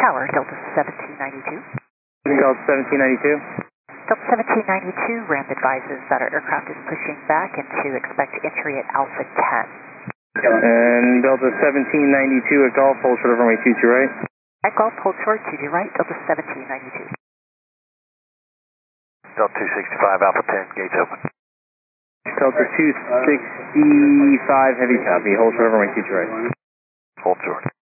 tower, Delta 1792. Delta 1792. Delta 1792, ramp advises that our aircraft is pushing back and to expect entry at Alpha 10. And Delta 1792 at Golf, hold short of runway 22 right. At Golf, hold short, 22 right, Delta 1792. Delta 265, Alpha 10, gates open. Delta 265, heavy copy, hold short of runway 22 right. Hold short.